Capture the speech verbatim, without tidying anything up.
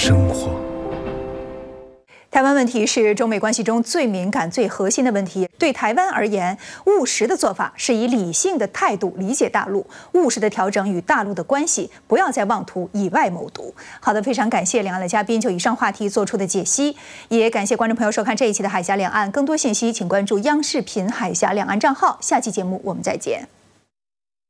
生活。 台湾问题是中美关系中最敏感、最核心的问题。对台湾而言，务实的做法是以理性的态度理解大陆，务实的调整与大陆的关系，不要再妄图以外谋独。好的，非常感谢两岸的嘉宾就以上话题做出的解析，也感谢观众朋友收看这一期的《海峡两岸》。更多信息，请关注央视频海峡两岸账号。下期节目我们再见。